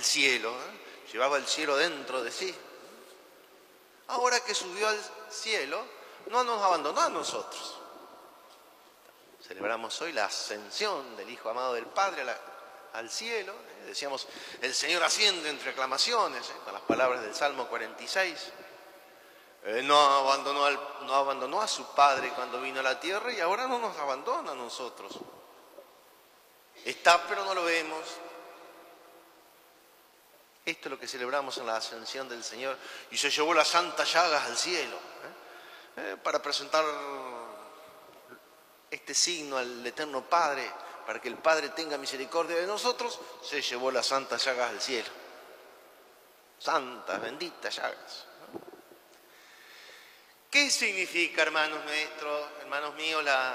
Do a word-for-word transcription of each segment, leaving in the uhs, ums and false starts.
el cielo, ¿eh? Llevaba el cielo dentro de sí. Ahora que subió al cielo, no nos abandonó a nosotros. Celebramos hoy la ascensión del Hijo amado del Padre a la, al cielo. ¿eh? Decíamos, el Señor asciende entre aclamaciones, ¿eh? Con las palabras del Salmo cuarenta y seis. Eh, no, abandonó al, no abandonó a su Padre cuando vino a la tierra y ahora no nos abandona a nosotros. Está, pero no lo vemos. Esto es lo que celebramos en la ascensión del Señor. Y se llevó las santas llagas al cielo, ¿eh? Eh, para presentar este signo al Eterno Padre, para que el Padre tenga misericordia de nosotros, se llevó las santas llagas al cielo. Santas, benditas llagas. ¿Qué significa, hermanos nuestros, hermanos míos, la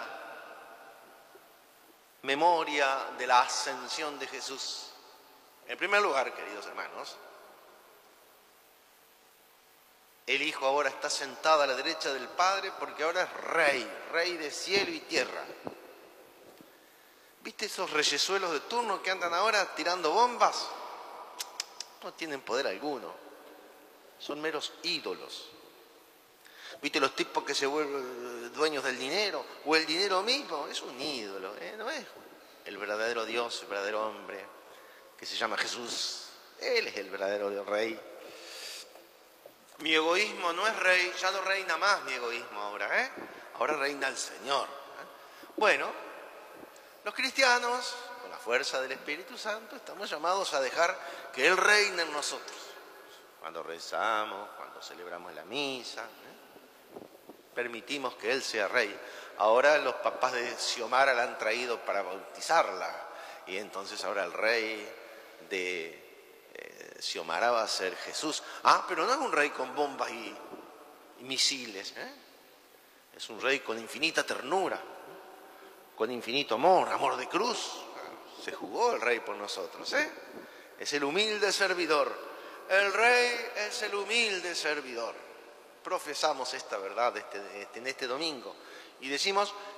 memoria de la ascensión de Jesús? En primer lugar, queridos hermanos, el Hijo ahora está sentado a la derecha del Padre porque ahora es Rey, Rey de cielo y tierra. ¿Viste esos reyesuelos de turno que andan ahora tirando bombas? No tienen poder alguno, son meros ídolos. ¿Viste los tipos que se vuelven dueños del dinero? O el dinero mismo, es un ídolo, ¿eh? No es el verdadero Dios, el verdadero hombre, que se llama Jesús. Él es el verdadero Rey. Mi egoísmo no es rey, ya no reina más mi egoísmo ahora, ¿eh? Ahora reina el Señor. ¿eh? Bueno, los cristianos, con la fuerza del Espíritu Santo, estamos llamados a dejar que Él reine en nosotros. Cuando rezamos, cuando celebramos la misa, ¿eh? permitimos que Él sea Rey. Ahora los papás de Xiomara la han traído para bautizarla, y entonces ahora el Rey de Xiomara va a ser Jesús. Ah, pero no es un rey con bombas y, y misiles, ¿eh? Es un rey con infinita ternura, ¿eh? Con infinito amor, amor de cruz. Se jugó el rey por nosotros, ¿eh? Es el humilde servidor. El rey es el humilde servidor. Profesamos esta verdad este, este, en este domingo y decimos,